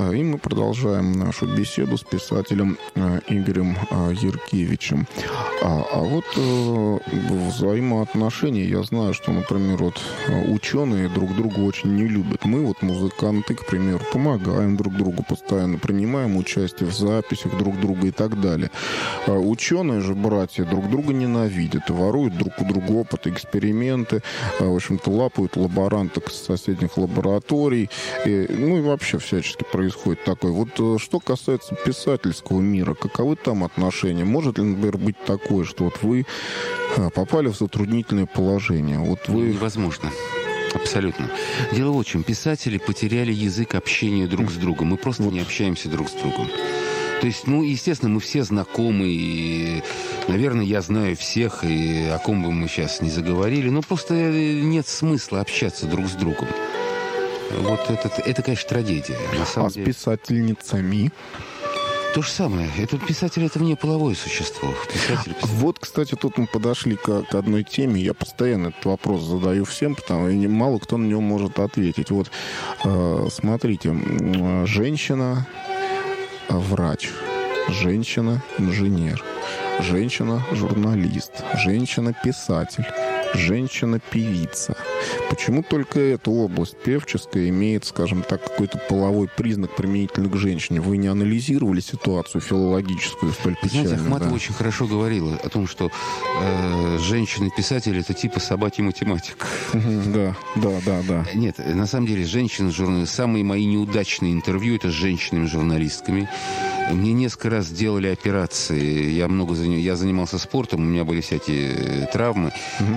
И мы продолжаем нашу беседу с писателем Игорем Яркевичем. А вот взаимоотношения, я знаю, что, например, вот ученые друг друга очень не любят. Мы, вот музыканты, к примеру, помогаем друг другу постоянно, принимаем участие в записях друг друга и так далее. Ученые же, братья, друг друга ненавидят, воруют друг у друга опыт, эксперименты, в общем-то, лапают лаборанток с соседних лабораторий, ну и вообще всячески происходит такое. Вот что касается писательского мира, каковы там отношения? Может ли, например, быть такое, что вот вы попали в затруднительное положение? Вот вы... Невозможно. Абсолютно. Дело в чем, писатели потеряли язык общения друг с другом. Мы просто не общаемся друг с другом. То есть, ну, естественно, мы все знакомы, и, наверное, я знаю всех, и о ком бы мы сейчас не заговорили, но просто нет смысла общаться друг с другом. Вот это конечно, трагедия. На самом деле. С писательницами? То же самое. Писатель — это внеполовое существо. Писатель. Вот, кстати, тут мы подошли к одной теме. Я постоянно этот вопрос задаю всем, потому что мало кто на него может ответить. Вот, смотрите, женщина врач, женщина инженер, женщина журналист, женщина писатель, женщина-певица. Почему только эта область певческая имеет, скажем так, какой-то половой признак применительно к женщине? Вы не анализировали ситуацию филологическую столь печальную? Знаете, Ахматова очень хорошо говорила о том, что женщина-писатель — это типа собаки-математик. Да. Нет, на самом деле, самые мои неудачные интервью — это с женщинами-журналистками. Мне несколько раз делали операции. Я занимался спортом, у меня были всякие травмы.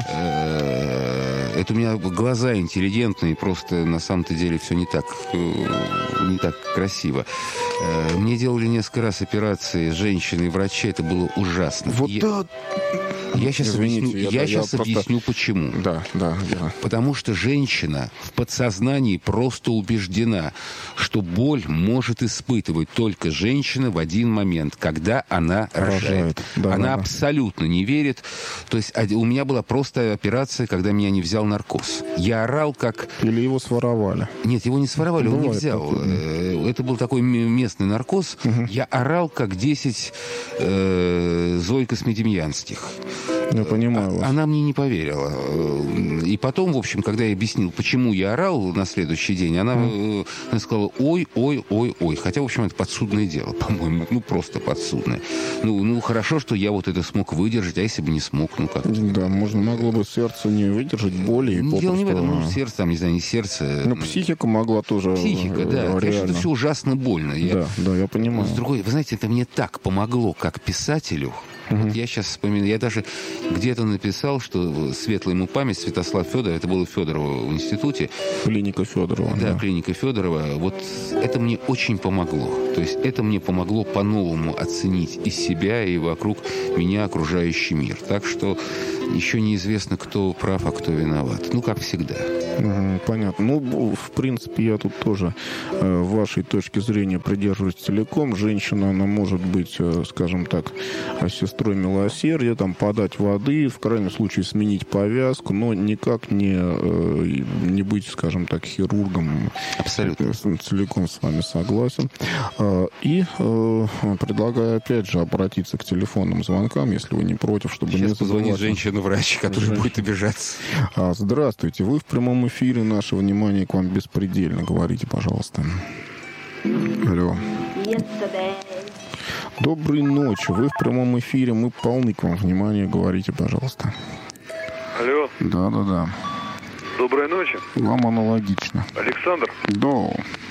Это у меня глаза интеллигентные, просто на самом-то деле все не так красиво. Мне делали несколько раз операции женщины и врачи, это было ужасно. Я сейчас объясню, почему. Да. Потому что женщина в подсознании просто убеждена, что боль может испытывать только женщина в один момент, когда она рожает. Она абсолютно не верит. То есть у меня была просто операция, когда меня не взял наркоз. Я орал как... Или его своровали? Нет, его не своровали, он не взял. Это был такой местный наркоз. Я орал как 10 Зои Космедемьянских. Я понимаю вас. Она мне не поверила. И потом, в общем, когда я объяснил, почему я орал на следующий день, она сказала: ой. Хотя, в общем, это подсудное дело, по-моему. Ну, просто подсудное. Ну, хорошо, что я вот это смог выдержать, а если бы не смог, ну как? Да, могло бы сердце не выдержать боли. Дело не в этом, сердце, там, не знаю, не сердце. Ну, психика могла тоже. Психика, да. Реально. Конечно, это все ужасно больно. Да, я понимаю. С другой, вы знаете, это мне так помогло, как писателю. Вот я сейчас вспоминаю, я даже где-то написал, что светлая ему память, Святослав Федоров, это было Федорово в институте. Клиника Федорова. Да, клиника Федорова. Вот это мне очень помогло. То есть это мне помогло по-новому оценить и себя, и вокруг меня окружающий мир. Так что еще неизвестно, кто прав, а кто виноват. Ну, как всегда. Понятно. Ну, в принципе, я тут тоже вашей точки зрения придерживаюсь целиком. Женщина, она может быть, скажем так, сестрой милосердия, там, подать воды, в крайнем случае сменить повязку, но никак не быть, скажем так, хирургом. Абсолютно. Целиком с вами согласен. И предлагаю, опять же, обратиться к телефонным звонкам, если вы не против, чтобы сейчас не позвонит женщина-врач, которая будет обижаться. Здравствуйте. Вы в прямом эфире. Наше внимание к вам беспредельно. Говорите, пожалуйста. Алло. Доброй ночи. Вы в прямом эфире. Мы полны к вам внимания. Говорите, пожалуйста. Алло. Да. Доброй ночи. Вам аналогично. Александр? Да.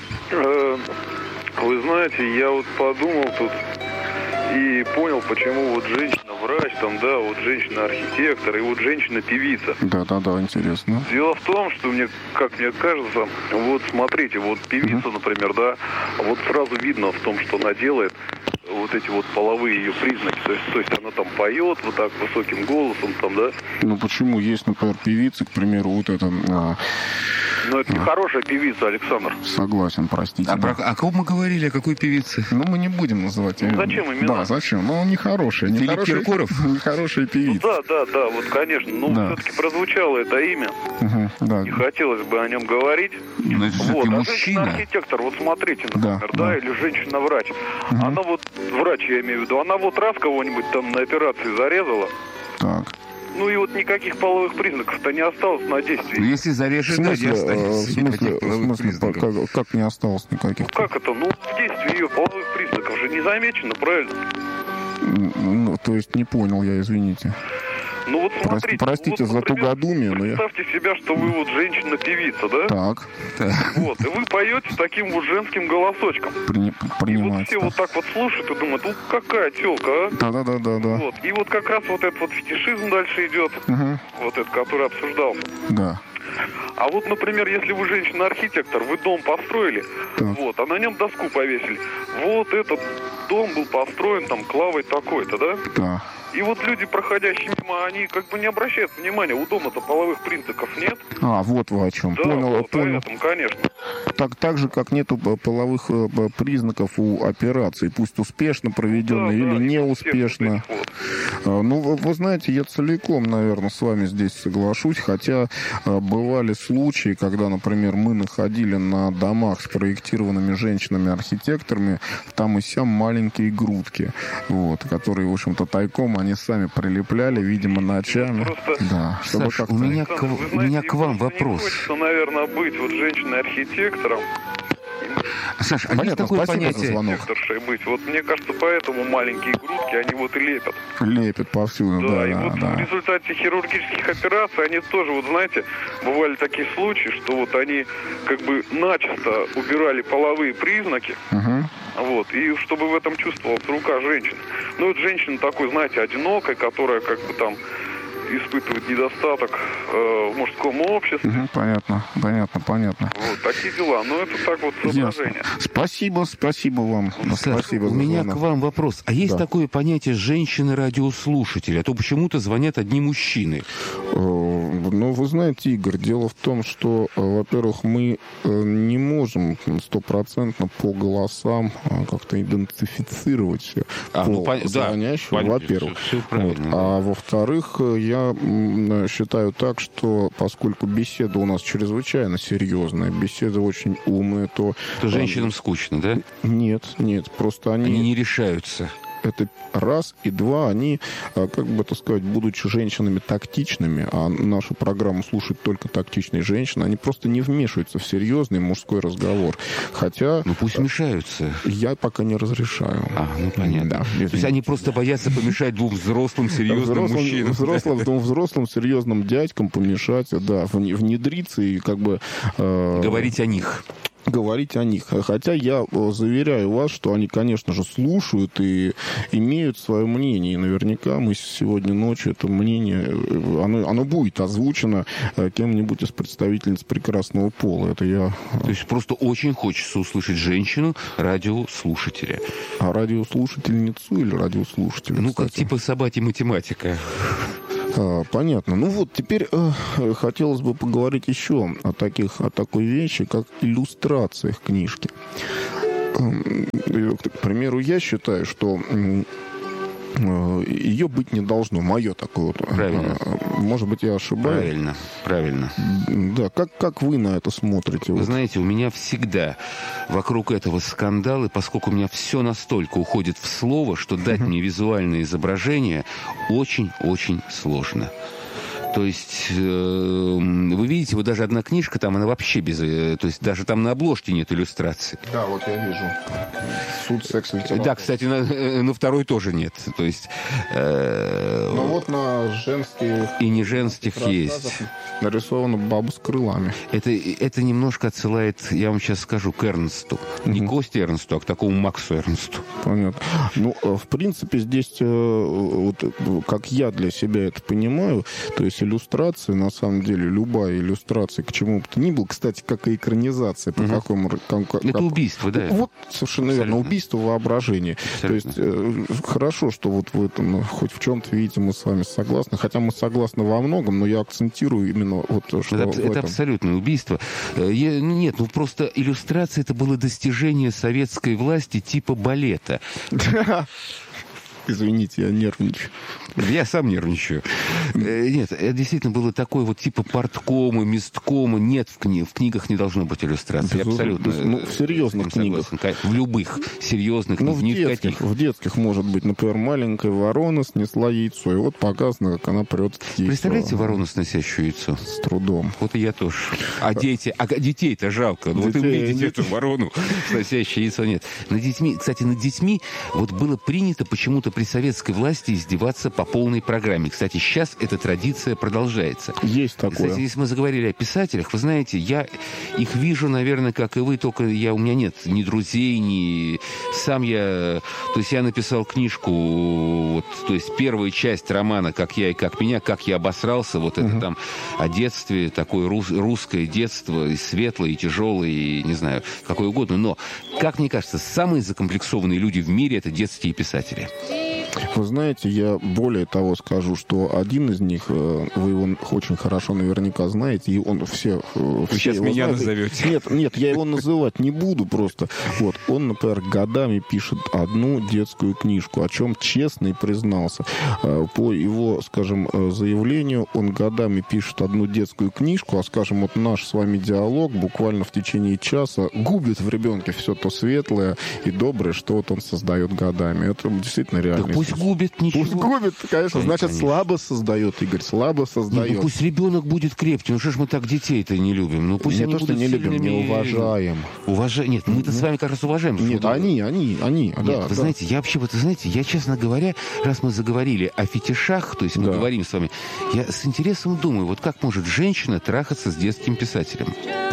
Вы знаете, я вот подумал тут и понял, почему вот женщина-врач, там, да, вот женщина-архитектор и вот женщина-певица. Да, интересно. Дело в том, что как мне кажется, вот смотрите, вот певица, например, да, вот сразу видно в том, что она делает, вот эти вот половые ее признаки. То есть она там поет вот так высоким голосом, там, да. Ну почему? Есть, например, певицы, к примеру, вот это... Но это не хорошая певица, Александр. Согласен, простите. О ком мы говорили, о какой певице? Ну, мы не будем называть ее. Зачем имена? Да, зачем? Ну, нехорошая. Филипп Киркоров? Нехорошая певица. Да, вот, конечно. Ну, все-таки прозвучало это имя. Да. И хотелось бы о нем говорить. Но это Вот, все-таки а мужчина. женщина-архитектор, вот смотрите, например, Да. или женщина-врач. Она вот, врач я имею в виду, она вот раз кого-нибудь там на операции зарезала, Так. ну и вот никаких половых признаков-то не осталось на Ну, действии. если В зарежет, да, не смысле, останется никаких половых признаков. как не осталось никаких? Как это? Ну, в действии ее половых признаков же не замечено, правильно? Ну, то есть не понял я, извините. Ну вот смотрите. Простите вот, за например, тугодумие, но я... Представьте себя, что вы вот женщина-певица, да? Так, Вот, и вы поете таким вот женским голосочком. И вот принимается. все вот так вот слушают и думают, ну какая тёлка, а? Да. Вот. И вот как раз вот этот вот фетишизм дальше идет, вот этот, который обсуждался. Да. А вот, например, если вы женщина-архитектор, вы дом построили, Так. вот, а на нем доску повесили. Вот этот дом был построен там Клавой такой-то, да? Да. И вот люди, проходящие мимо, они как бы не обращают внимания, у дома-то половых признаков нет. Вот вы о чем. Да, Понял. вот поэтому, конечно. Так же, как нету половых признаков у операций, пусть успешно проведенной или неуспешно. Ну, вы знаете, я целиком, наверное, с вами здесь соглашусь, хотя бывали случаи, когда, например, мы находили на домах спроектированными женщинами-архитекторами там и сям маленькие грудки, вот, которые, в общем-то, тайком они сами прилепляли, видимо, ночами. Просто, да, чтобы Саш, как-то... у меня к вам вопрос. Не хочется, наверное, быть вот женщиной-архитектором. Саш, а Понятно, есть такое спасибо за понятие... звонок. Архитекторшей быть. Вот мне кажется, поэтому маленькие грудки, они вот и лепят. Лепит повсюду, Да, и да, вот в да. результате хирургических операций они тоже, вот знаете, бывали такие случаи, что вот они как бы начисто убирали половые признаки, вот, и чтобы в этом чувствовалась рука женщины. Ну, вот женщина такой, знаете, одинокая, которая как бы там испытывает недостаток в мужском обществе. Понятно. Вот, такие дела. Но это так вот соображение. Спасибо вам. Саш, Спасибо у за меня звонок. к вам вопрос. А есть Да. такое понятие женщины-радиослушатели? А то почему-то звонят одни мужчины. Ну, вы знаете, Игорь, дело в том, что, во-первых, мы не можем стопроцентно по голосам как-то идентифицировать пол звонящего, во-первых. Все правильно. А во-вторых, я считаю так, что поскольку беседа у нас чрезвычайно серьезная, беседа очень умная, то... То женщинам скучно, да? Нет, просто Они не решаются. Это раз, и два, они, как бы это сказать, будучи женщинами тактичными, а нашу программу слушают только тактичные женщины, они просто не вмешиваются в серьезный мужской разговор. Хотя... Ну пусть мешаются. Я пока не разрешаю. Ну понятно. Да, То есть они просто боятся помешать двум взрослым, серьезным мужчинам. Взрослым, серьезным дядькам помешать, да, внедриться и как бы... Говорить о них. Говорить о них. Хотя я заверяю вас, что они, конечно же, слушают и имеют свое мнение. И наверняка мы сегодня ночью это мнение, оно будет озвучено кем-нибудь из представительниц прекрасного пола. Это я... То есть просто очень хочется услышать женщину, радиослушателя. А радиослушательницу или радиослушателя? Ну, как кстати? типа собаки-математика. Понятно. Ну вот, теперь хотелось бы поговорить еще о такой вещи, как иллюстрациях книжки. К примеру, я считаю, что ее быть не должно. Мое такое вот. Правильно. Может быть, я ошибаюсь. Правильно. Да, как вы на это смотрите? Вы знаете, у меня всегда вокруг этого скандал, и поскольку у меня все настолько уходит в слово, что дать мне визуальное изображение очень-очень сложно. То есть, вы видите, вот даже одна книжка, там она вообще без... То есть, даже там на обложке нет иллюстраций. Да, вот я вижу. Суд, секс, литература. Да, кстати, на второй тоже нет. То есть... Но вот на женских... И не женских есть. Нарисована баба с крылами. Это немножко отсылает, я вам сейчас скажу, к Эрнсту. Не к Косте Эрнсту, а к такому Максу Эрнсту. Понятно. Ну, в принципе, здесь, вот, как я для себя это понимаю, то есть иллюстрация, на самом деле, любая иллюстрация к чему бы то ни было, кстати, как и экранизация, по какому... Это убийство, да? Вот, совершенно верно, убийство воображения. Абсолютно. То есть, хорошо, что вот в этом, хоть в чем-то, видите, мы с вами согласны, хотя мы согласны во многом, но я акцентирую именно вот что в этом. Это абсолютное убийство. Нет, просто иллюстрация это было достижение советской власти типа балета. Извините, я нервничаю. Я сам нервничаю. Нет, это действительно было такое вот типа парткома, месткома. Нет, в книгах не должно быть иллюстрации. Абсолютно. В серьезных книгах. В любых серьезных, ни в каких. В детских, может быть, например, маленькая ворона снесла яйцо, и вот показано, как она прет в яйцо. Представляете ворону, сносящую яйцо? С трудом. Вот и я тоже. А детей-то жалко. Вот и увидите эту ворону, сносящую яйцо. Нет. Кстати, над детьми вот было принято почему-то при советской власти издеваться по полной программе. Кстати, сейчас эта традиция продолжается. Есть такое. Кстати, если мы заговорили о писателях, вы знаете, я их вижу, наверное, как и вы, только у меня нет ни друзей, ни... Сам я... То есть я написал книжку, вот, то есть первая часть романа «Как я и как меня», «Как я обосрался», вот это там о детстве, такое русское детство, и светлое, и тяжелое, и, не знаю, какое угодно. Но, как мне кажется, самые закомплексованные люди в мире — это детские писатели. Вы знаете, я более того скажу, что один из них, вы его очень хорошо наверняка знаете, и он все сейчас его меня знают. назовете. Нет, я его называть не буду просто. Вот, он, например, годами пишет одну детскую книжку, о чем честно и признался. По его, скажем, заявлению, он годами пишет одну детскую книжку, а, скажем, вот наш с вами диалог буквально в течение часа губит в ребенке все то светлое и доброе, что вот он создает годами. Это действительно реально. Пусть губит, ничего. Пусть губит, конечно. Значит, слабо создает, Игорь, слабо создает. Нет, пусть ребенок будет крепкий. Ну что ж мы так детей-то не любим? Ну пусть не они то, что будут не любим, сильными... не уважаем. Нет, мы-то с вами как раз уважаем. Нет, они, Нет, да. Вы знаете, я, честно говоря, раз мы заговорили о фетишах, то есть мы говорим с вами, я с интересом думаю, вот как может женщина трахаться с детским писателем?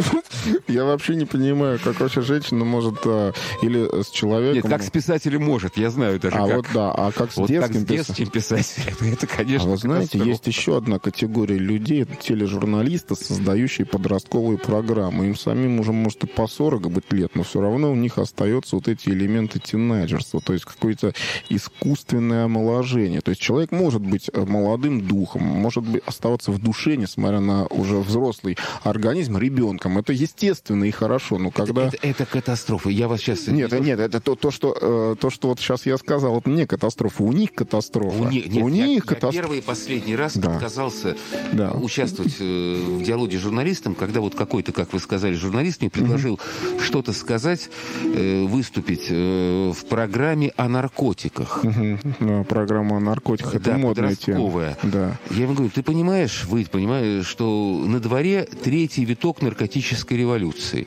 Я вообще не понимаю, как вообще женщина может или с человеком... Нет, как с писателем может, я знаю даже как. Вот да, а как с вот детским писателем, это, конечно... А вы знаете, есть еще одна категория людей, это тележурналисты, создающие подростковые программы. Им самим уже, может, и по 40 быть лет, но все равно у них остаются вот эти элементы тинейджерства, то есть какое-то искусственное омоложение. То есть человек может быть молодым духом, может быть оставаться в душе, несмотря на уже взрослый организм, ребенком. Это естественно и хорошо, но когда... Это катастрофа. Я вас сейчас... Нет, это то, что вот сейчас я сказал, это не катастрофа, у них катастрофа. Я первый и последний раз отказался участвовать в диалоге с журналистом, когда вот какой-то, как вы сказали, журналист мне предложил что-то сказать, выступить в программе о наркотиках. Программа о наркотиках, это модная тема. Да. Я ему говорю, вы понимаете, что на дворе третий виток наркотической революции.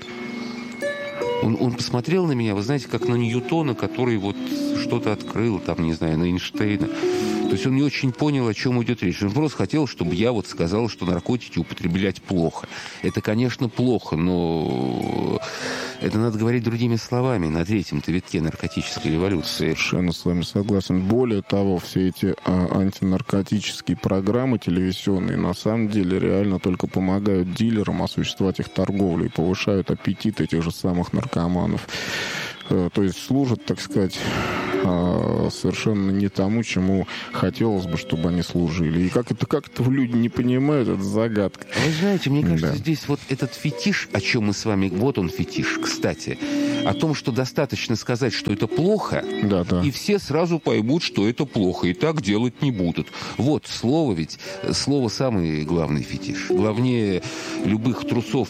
Он посмотрел на меня, вы знаете, как на Ньютона, который вот что-то открыл, там, не знаю, на Эйнштейна. То есть он не очень понял, о чем идет речь. Он просто хотел, чтобы я вот сказал, что наркотики употреблять плохо. Это, конечно, плохо, но это надо говорить другими словами на третьем-то витке наркотической революции. Совершенно с вами согласен. Более того, все эти антинаркотические программы телевизионные на самом деле реально только помогают дилерам осуществлять их торговлю и повышают аппетит этих же самых наркоманов. То есть служат, так сказать, совершенно не тому, чему хотелось бы, чтобы они служили. И как это люди не понимают, это загадка. Вы знаете, мне кажется, здесь вот этот фетиш, о чем мы с вами... Вот он фетиш, кстати. О том, что достаточно сказать, что это плохо, и все сразу поймут, что это плохо, и так делать не будут. Вот слово самый главный фетиш. Главнее любых трусов,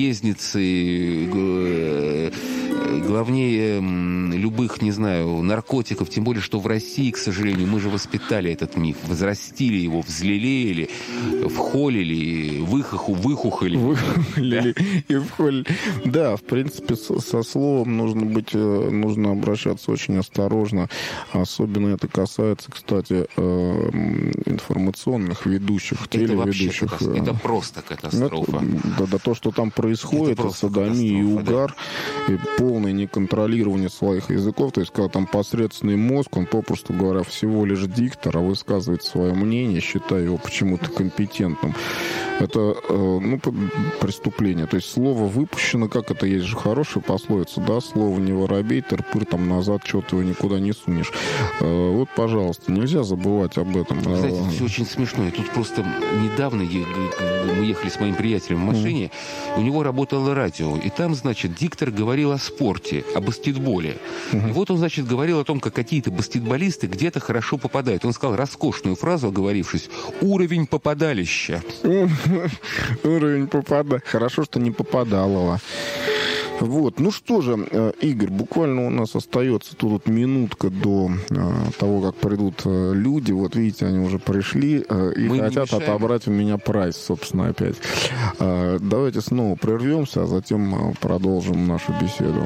наездницы, главнее любых, не знаю, наркотиков, тем более, что в России, к сожалению, мы же воспитали этот миф, возрастили его, взлелеяли, вхолили, выхухоли. Выхухолили и вхолили. Да, в принципе, со словом нужно обращаться очень осторожно. Особенно это касается, кстати, информационных ведущих, телеведущих. Это просто катастрофа. То, что там происходит, содомия и угар, и полное неконтролирование своих языков. То есть, когда там посредственный мозг, он, попросту говоря, всего лишь диктор, а высказывает свое мнение, считая его почему-то компетентным. Это преступление. То есть слово выпущено, как это есть же хорошая пословица, да, слово не воробей, тырпыр там назад, что-то его никуда не сунешь. Вот, пожалуйста, нельзя забывать об этом. Знаете, все очень смешно. И тут просто недавно мы ехали с моим приятелем в машине, у него работало радио, и там, значит, диктор говорил о спорте, о баскетболе. И вот он, значит, говорил о том, как какие-то баскетболисты где-то хорошо попадают. Он сказал роскошную фразу, оговорившись: «Уровень попадалища». Уровень попадал. Хорошо, что не попадалово. Вот, ну что же, Игорь, буквально у нас остается тут минутка до того, как придут люди. Вот видите, они уже пришли и хотят отобрать у меня прайс, собственно, опять. Давайте снова прервемся, а затем продолжим нашу беседу.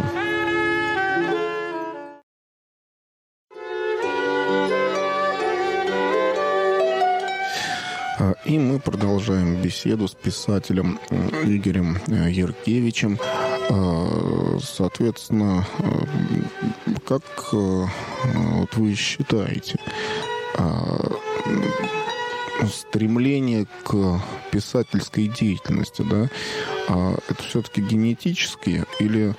И мы продолжаем беседу с писателем Игорем Яркевичем. Соответственно, как вот вы считаете, стремление к писательской деятельности, да, это все-таки генетически или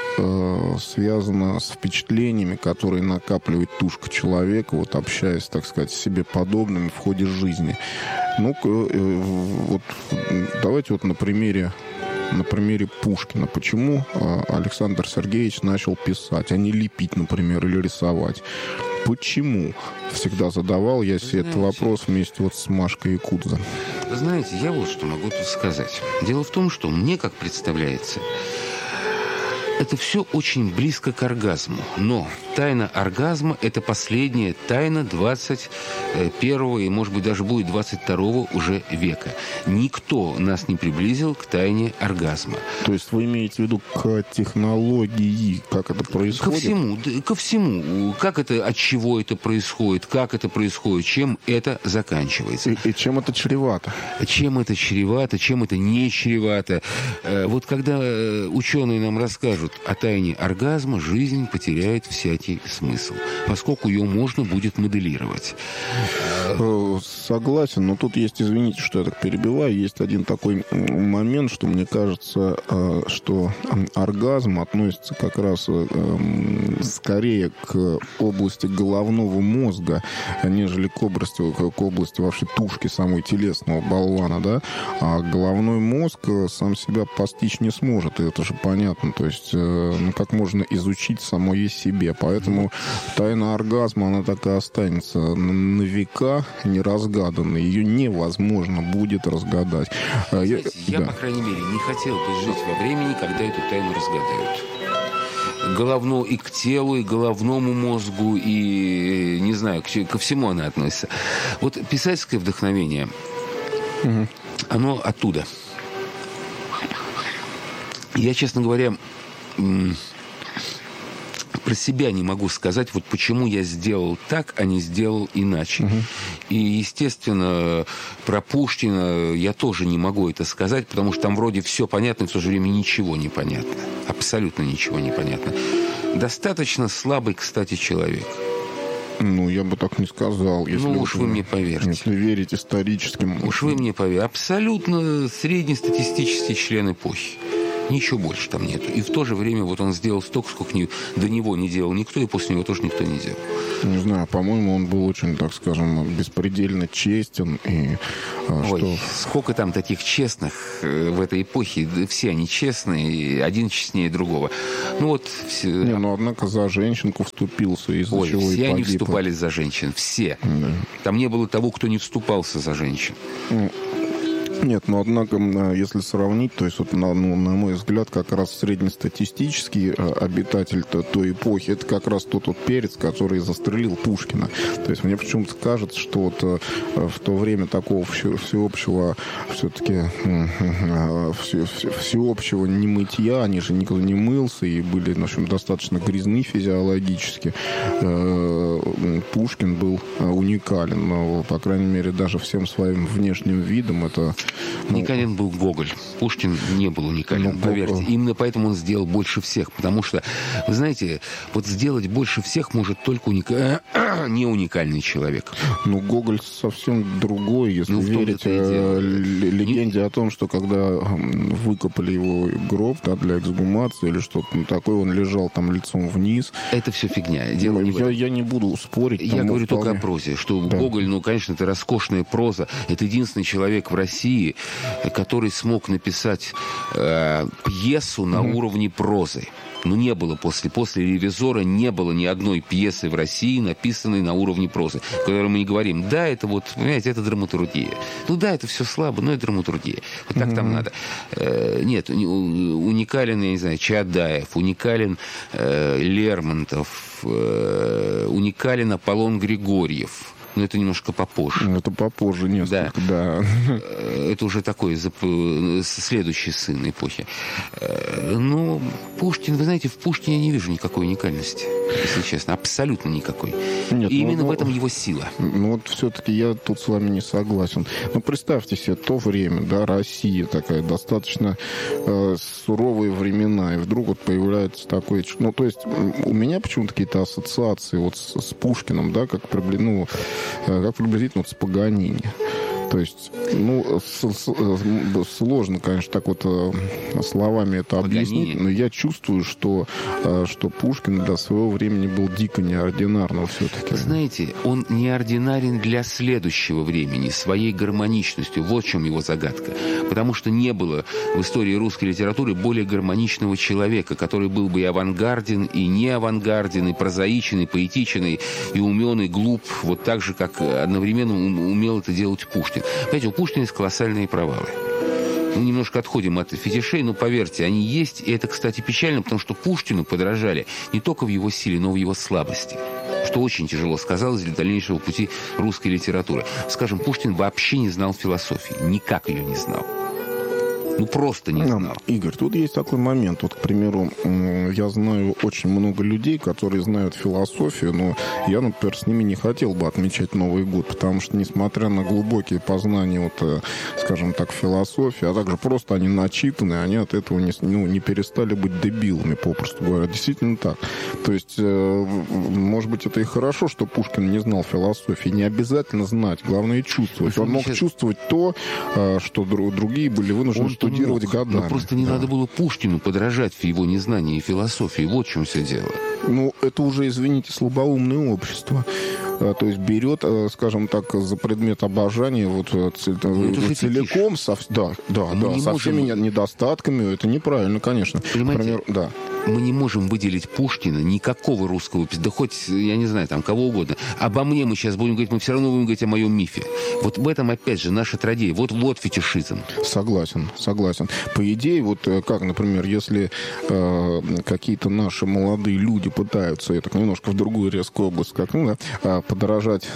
связано с впечатлениями, которые накапливает тушка человека, вот общаясь, так сказать, с себе подобными в ходе жизни? Ну-ка, вот давайте вот на примере Пушкина. Почему Александр Сергеевич начал писать, а не лепить, например, или рисовать? Почему? Всегда задавал я себе этот вопрос вместе вот с Машкой Якудзо. Вы знаете, я вот что могу тут сказать. Дело в том, что мне, как представляется, это все очень близко к оргазму. Но тайна оргазма – это последняя тайна 21 и, может быть, даже будет 22 уже века. Никто нас не приблизил к тайне оргазма. То есть вы имеете в виду к технологии, как это происходит? Ко всему. Как это, от чего это происходит, как это происходит, чем это заканчивается. И чем это чревато? Чем это чревато, чем это не чревато. Вот когда ученые нам расскажут о тайне оргазма, жизнь потеряет всякий смысл, поскольку ее можно будет моделировать. Согласен, но тут есть, извините, что я так перебиваю, есть один такой момент, что мне кажется, что оргазм относится как раз скорее к области головного мозга, нежели к области вообще тушки самой телесного болвана, да? А головной мозг сам себя постичь не сможет, и это же понятно, то есть как можно изучить самое себе, поэтому тайна оргазма, она так и останется на века неразгаданной. Ее невозможно будет разгадать. Знаете, я, по крайней мере, не хотел бы жить во времени, когда эту тайну разгадают. И к телу, и к головному мозгу, и, не знаю, ко всему она относится. Вот писательское вдохновение, оно оттуда. Я, честно говоря, про себя не могу сказать, вот почему я сделал так, а не сделал иначе. И, естественно, про Пушкина я тоже не могу это сказать, потому что там вроде все понятно, и в то же время ничего не понятно. Абсолютно ничего не понятно. Достаточно слабый, кстати, человек. Ну, я бы так не сказал. Если уж вы мне поверьте. Если верить историческим... Уж вы мне поверьте. Абсолютно среднестатистический член эпохи. Ничего больше там нету. И в то же время вот он сделал столько, сколько до него не делал никто, и после него тоже никто не делал. Не знаю, по-моему, он был очень, так скажем, беспредельно честен. И, сколько там таких честных в этой эпохе. Все они честные, один честнее другого. Ну вот... Все... однако за женщинку вступился, из-за чего все и погиб. Они вступали за женщин. Все. Да. Там не было того, кто не вступался за женщин. Нет, однако, если сравнить, то есть, вот, на мой взгляд, как раз среднестатистический обитатель той эпохи, это как раз тот вот перец, который застрелил Пушкина. То есть мне почему-то кажется, что вот в то время такого всеобщего все-таки всеобщего немытья, они же никто не мылся и были, в общем, достаточно грязны физиологически. Пушкин был уникален, но, по крайней мере, даже всем своим внешним видом это Уникален был Гоголь. Пушкин не был уникален, поверьте. Именно поэтому он сделал больше всех. Потому что, вы знаете, вот сделать больше всех может только не уникальный человек. Ну, Гоголь совсем другой, если верить легенде о том, что когда выкопали его гроб, да, для эксгумации или что-то такое, он лежал там лицом вниз. Это все фигня. Я не буду спорить. Я говорю только о прозе, что Гоголь, ну, конечно, это роскошная проза. Это единственный человек в России, который смог написать пьесу на уровне прозы. Ну, не было после «Ревизора» не было ни одной пьесы в России, написанной на уровне прозы, о которой мы не говорим. Да, это вот, понимаете, это драматургия. Ну да, это все слабо, но это драматургия. Вот так там надо. Нет, уникален, я не знаю, Чаадаев, уникален Лермонтов, уникален Аполлон Григорьев. Но это немножко попозже. Это попозже несколько, да. Это уже такой следующий сын эпохи. Но Пушкин, вы знаете, в Пушкине я не вижу никакой уникальности, если честно. Абсолютно никакой. Нет, и именно в этом его сила. Ну вот все-таки я тут с вами не согласен. Ну представьте себе то время, да, Россия такая, достаточно суровые времена, и вдруг вот появляется такой... Ну то есть у меня почему-то какие-то ассоциации вот с Пушкиным, да, как приблизительно вот с Паганини. То есть, ну, сложно, конечно, так вот словами это объяснить, но я чувствую, что Пушкин для своего времени был дико неординарным все-таки. Знаете, он неординарен для следующего времени, своей гармоничностью. Вот в чем его загадка. Потому что не было в истории русской литературы более гармоничного человека, который был бы и авангарден, и не авангарден, и прозаичен, и поэтичен, и умен, и глуп, вот так же, как одновременно умел это делать Пушкин. Понимаете, у Пушкина есть колоссальные провалы. Мы немножко отходим от фетишей, но поверьте, они есть. И это, кстати, печально, потому что Пушкину подражали не только в его силе, но и в его слабости. Что очень тяжело сказалось для дальнейшего пути русской литературы. Скажем, Пушкин вообще не знал философии. Никак ее не знал. Ну, просто не знал. Игорь, тут есть такой момент. Вот, к примеру, я знаю очень много людей, которые знают философию, но я, например, с ними не хотел бы отмечать Новый год, потому что, несмотря на глубокие познания, вот, скажем так, философии, а также просто они начитаны, они от этого не перестали быть дебилами, попросту говоря. Действительно так. То есть, может быть, это и хорошо, что Пушкин не знал философии. Не обязательно знать, главное чувствовать. Он мог чувствовать то, что другие были вынуждены студировать годами. Но просто не надо было Пушкину подражать в его незнании философии. Вот в чем все дело. Ну, это уже, извините, слабоумное общество. То есть берет, скажем так, за предмет обожания вот целиком, со всеми недостатками. Это неправильно, конечно. Понимаете, например, да. Мы не можем выделить Пушкина, никакого русского писателя, да хоть, я не знаю, там, кого угодно. Обо мне мы сейчас будем говорить, мы все равно будем говорить о моем мифе. Вот в этом, опять же, наша трагедия. Вот фетишизм. Согласен. По идее, вот как, например, если какие-то наши молодые люди пытаются, я так немножко в другую резкую область скакну, да, подражать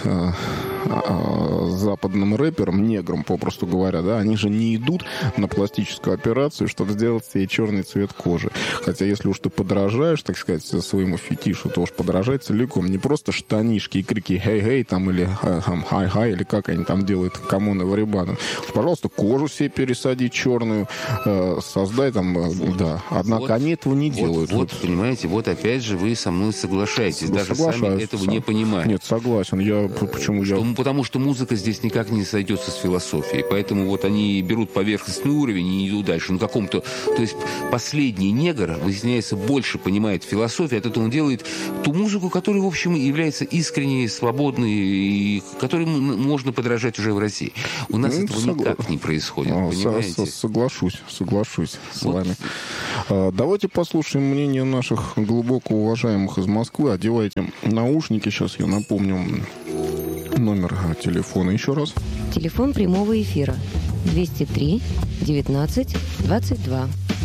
западным рэперам, неграм, попросту говоря, да, они же не идут на пластическую операцию, чтобы сделать себе черный цвет кожи. Хотя, если уж ты подражаешь, так сказать, своему фетишу, то уж подражай целиком. Не просто штанишки и крики «хей-хей» там, или «хай-хай», или как они там делают, камон и варибаны. Пожалуйста, кожу себе пересади черную, создай там, да. Однако они этого не делают. Вот, понимаете, вот опять же вы со мной соглашаетесь. Даже сами этого не понимаете. Нет, согласен. Потому что музыка здесь никак не сойдется с философией. Поэтому вот они берут поверхностный уровень и идут дальше. То есть последний негр, выясняется, больше понимает философию, от этого он делает ту музыку, которая, в общем, является искренней, свободной, и которой можно подражать уже в России. У нас этого никак не происходит, понимаете? Соглашусь с вами. Давайте послушаем мнение наших глубоко уважаемых из Москвы. Одевайте наушники. Сейчас я напомню номер телефона еще раз. Телефон прямого эфира 203 19 22.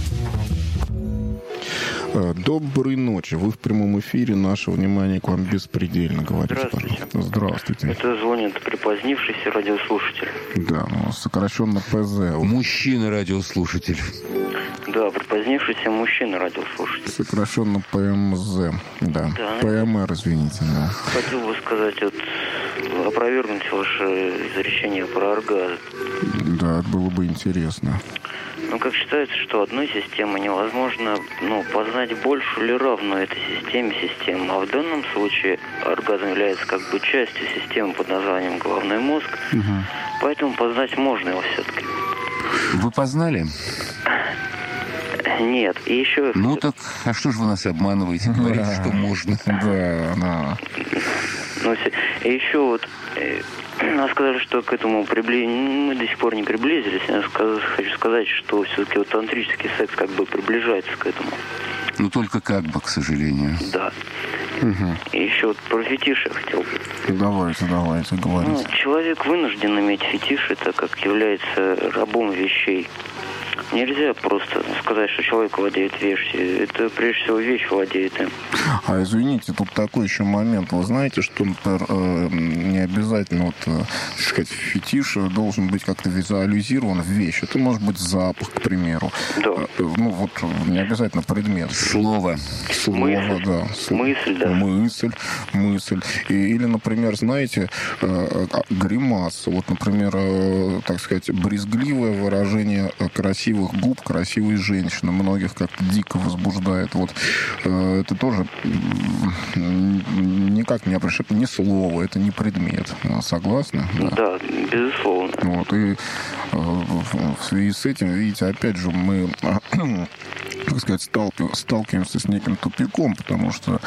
Доброй ночи. Вы в прямом эфире. Наше внимание к вам беспредельно. Говорите, Здравствуйте. Пожалуйста. Здравствуйте. Это звонит припозднившийся радиослушатель. Да, сокращенно ПЗ. Мужчина-радиослушатель. Да, припозднившийся мужчина-радиослушатель. Сокращенно ПМЗ. Да. ПМР, извините. Да. Хотел бы сказать, опровергнуть ваше изречение про оргазм. Да, это было бы интересно. Ну, как считается, что одной системой невозможно, познать большую или равную этой системе систему. А в данном случае оргазм является как бы частью системы под названием головной мозг. Поэтому познать можно его все-таки. Вы познали? Нет, и еще... Ну так, а что же вы нас обманываете? Говорите, что можно. Да. И еще вот... Нам сказали, что к этому мы до сих пор не приблизились. Я хочу сказать, что все-таки вот тантрический секс как бы приближается к этому. Ну, только как бы, к сожалению. Да. И еще вот про фетиш я хотел бы. Давайте, говорите. Человек вынужден иметь фетиши, так как является рабом вещей. Нельзя просто сказать, что человек владеет вещью. Это, прежде всего, вещь владеет им. А извините, тут такой еще момент. Вы знаете, что, например, не обязательно фетиш должен быть как-то визуализирован в вещь. Это может быть запах, к примеру. Да. Не обязательно предмет. Слово, да. Мысль, да. Мысль. Или, например, знаете, гримаса. Вот, например, так сказать, брезгливое выражение красивых губ красивой женщины. Многих как-то дико возбуждает. Вот это тоже никак не определяется. Это не слово, это не предмет. Согласны? Да, безусловно. Вот, и в связи с этим, видите, опять же, мы, так сказать, сталкиваемся с неким тупиком, потому что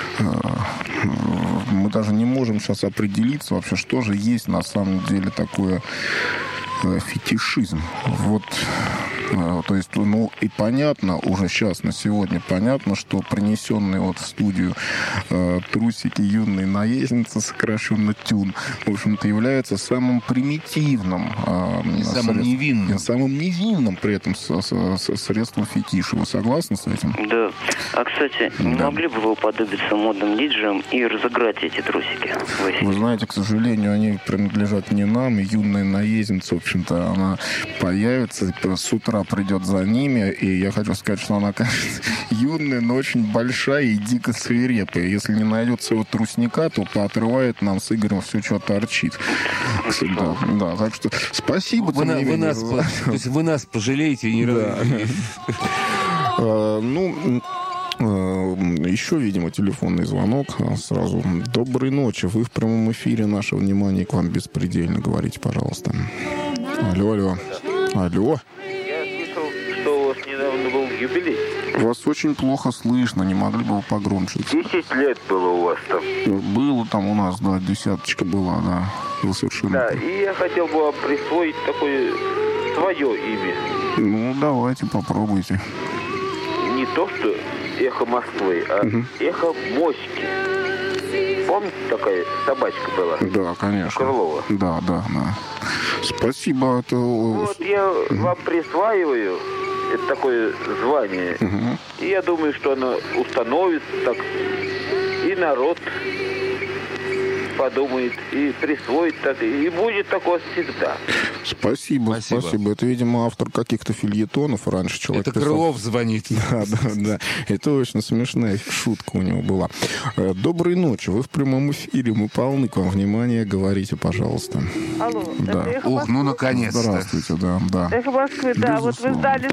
мы даже не можем сейчас определиться вообще, что же есть на самом деле такое фетишизм. Вот, то есть, и понятно, уже сейчас, на сегодня понятно, что принесенные вот в студию трусики юной наездницы, сокращенно тюн, в общем-то, является самым примитивным, самым невинным. Самым невинным при этом средством фетиша. Вы согласны с этим? Да. А, кстати, не могли бы вы уподобиться модным диджеям и разыграть эти трусики? Вы знаете, к сожалению, они принадлежат не нам. Юная наездница, в общем-то, она появится, с утра придет за ними, и я хочу сказать, что она, конечно, юная, но очень большая и дико свирепая. Если не найдет своего трусника, то поотрывает нам с Игорем все, что торчит. Да, так что спасибо. Вы нас пожалеете и не разыграете. Еще, видимо, телефонный звонок сразу. Доброй ночи. Вы в прямом эфире. Наше внимание к вам беспредельно. Говорите, пожалуйста. Алло. Я слышал, что у вас недавно был юбилей. Вас очень плохо слышно. Не могли бы вы погромче? 10 лет было у вас там. Было там у нас, да, 10 была, да. Вы совершенно... Да, и я хотел бы вам присвоить такое свое имя. Давайте, попробуйте. Не то, что эхо Москвы, а эхо Моськи. Помните, такая собачка была? Да, конечно. Крылова. Да. Спасибо. Вот я вам присваиваю это такое звание. И я думаю, что оно установится так. И народ подумает, и присвоит так. И будет такое всегда. Спасибо. Это, видимо, автор каких-то фельетонов раньше человек Это писал. Крылов звонит. Да. Это очень смешная шутка у него была. Доброй ночи. Вы в прямом эфире. Мы полны к вам внимания. Говорите, пожалуйста. Алло. Да. Ух, наконец-то. Здравствуйте, да. Эхо Москвы, да. Вот вы сдали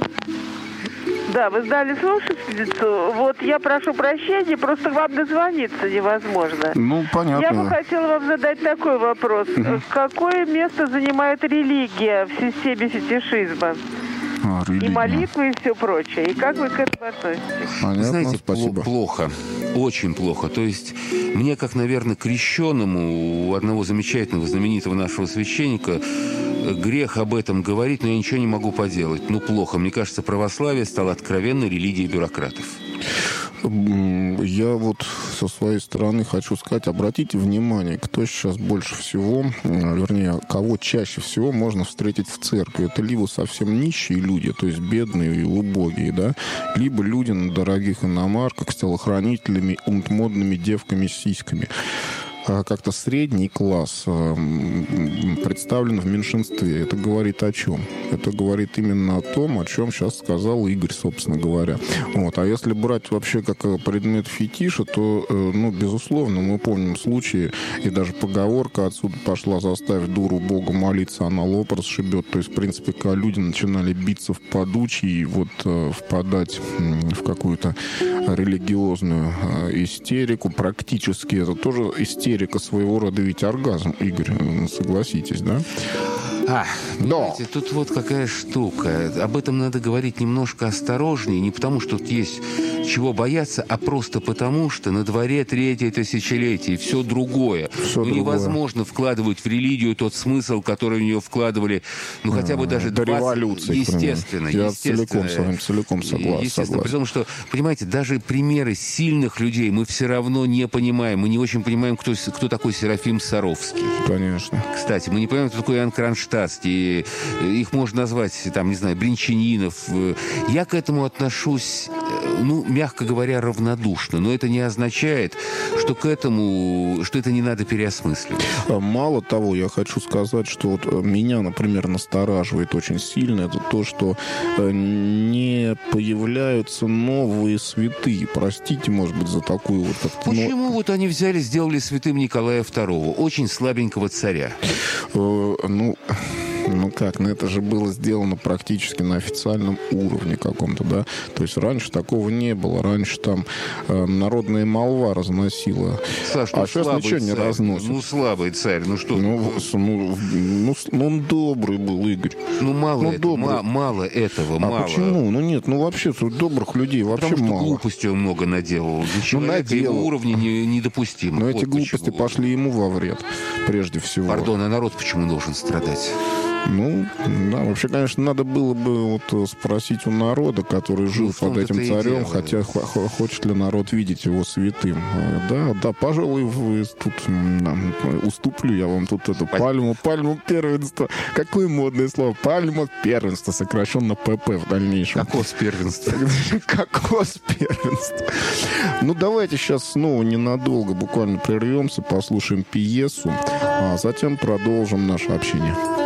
слушательницу. Вот я прошу прощения, просто к вам дозвониться невозможно. Понятно. Я бы хотела вам задать такой вопрос. Какое место занимает религия в системе фетишизма? И молитвы, и все прочее. И как вы к этому относитесь? Понятно, знаете, спасибо. Плохо. Очень плохо. То есть мне, как, наверное, крещенному у одного замечательного, знаменитого нашего священника, грех об этом говорить, но я ничего не могу поделать. Плохо. Мне кажется, православие стало откровенной религией бюрократов. Я вот со своей стороны хочу сказать, обратите внимание, кто сейчас больше всего, вернее, кого чаще всего можно встретить в церкви. Это либо совсем нищие люди, то есть бедные и убогие, да, либо люди на дорогих иномарках с телохранителями, модными девками с сиськами. Как-то средний класс представлен в меньшинстве. Это говорит о чем? Это говорит именно о том, о чем сейчас сказал Игорь, собственно говоря. Вот. А если брать вообще как предмет фетиша, то, ну, безусловно, мы помним случаи, и даже поговорка отсюда пошла: заставь дуру Богу молиться, она лоб расшибет. То есть, в принципе, когда люди начинали биться в подучи и вот впадать в какую-то религиозную истерику, практически это тоже истерика своего рода, ведь оргазм, Игорь, согласитесь, да? Понимаете, тут вот какая штука. Об этом надо говорить немножко осторожнее, не потому, что тут есть чего бояться, а просто потому, что на дворе 3-е тысячелетие, и все другое. Невозможно вкладывать в религию тот смысл, который в нее вкладывали, ну, хотя бы даже 20... революции, естественно. Я целиком согласен. При том, что, понимаете, даже примеры сильных людей мы все равно не понимаем. Мы не очень понимаем, кто такой Серафим Саровский. Конечно. Кстати, мы не понимаем, кто такой Иоанн Кронштадтский. Их можно назвать, там, не знаю, Бринчанинов. Я к этому отношусь, ну, мягко говоря, равнодушно. Но это не означает, что к этому, что это не надо переосмысливать. Мало того, я хочу сказать, что вот меня, например, настораживает очень сильно, это то, что не появляются новые святые. Простите, может быть, за такую вот... Почему вот они взяли, сделали святым Николая II, очень слабенького царя? Ну как, это же было сделано практически на официальном уровне каком-то, да? То есть раньше такого не было. Раньше там народная молва разносила. Саш, а сейчас ничего не разносит. Ну, слабый царь, ну что? Он добрый был, Игорь. Мало этого. А почему? Нет, вообще добрых людей вообще мало. Потому что глупостей он много наделал. Для человека его уровня недопустимо. Но эти глупости пошли ему во вред, прежде всего. Пардон, а народ почему должен страдать? Вообще, конечно, надо было бы вот спросить у народа, который жил под этим царем, хотя хочет ли народ видеть его святым. Да, пожалуй, тут уступлю я вам тут эту пальму первенства. Какое модное слово? Пальма первенства, сокращенно ПП в дальнейшем. Кокос первенства. Кокос первенства. Давайте сейчас снова ненадолго буквально прервемся, послушаем пьесу, а затем продолжим наше общение.